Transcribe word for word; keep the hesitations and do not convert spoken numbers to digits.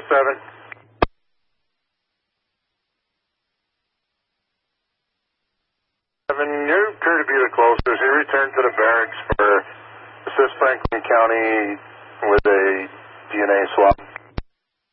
seven. Seven, you appear to be the closest. He returned to the barracks for assist Franklin County with a D N A swab.